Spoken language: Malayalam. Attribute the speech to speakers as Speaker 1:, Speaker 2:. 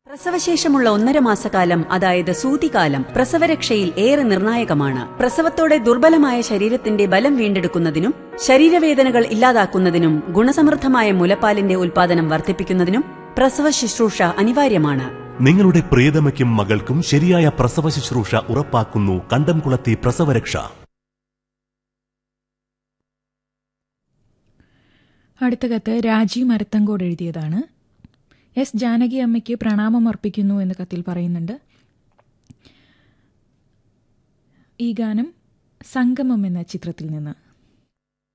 Speaker 1: പ്രസവശേഷമുള്ള 1.5 മാസക്കാലം, അതായത് സൂതികാലം, പ്രസവരക്ഷയിൽ ഏറെ നിർണായകമാണ്. പ്രസവത്തോടെ ദുർബലമായ ശരീരത്തിന്റെ ബലം വീണ്ടെടുക്കുന്നതിനും ശരീരവേദനകൾ ഇല്ലാതാക്കുന്നതിനും ഗുണസമൃദ്ധമായ മുലപ്പാലിന്റെ ഉൽപാദനം വർദ്ധിപ്പിക്കുന്നതിനും പ്രസവ ശുശ്രൂഷ അനിവാര്യമാണ്.
Speaker 2: നിങ്ങളുടെ പ്രിയതമയ്ക്കും മകൾക്കും ശരിയായ പ്രസവ ശുശ്രൂഷ ഉറപ്പാക്കുന്നു കണ്ടംകുളത്തി പ്രസവരക്ഷ.
Speaker 3: അടുത്ത കത്ത് രാജീവ് മരത്തങ്കോട് എഴുതിയതാണ്. എസ് ജാനകി അമ്മയ്ക്ക് പ്രണാമം അർപ്പിക്കുന്നു എന്ന് കത്തിൽ പറയുന്നുണ്ട്. ഈ ഗാനം സംഗമം എന്ന ചിത്രത്തിൽ നിന്ന്.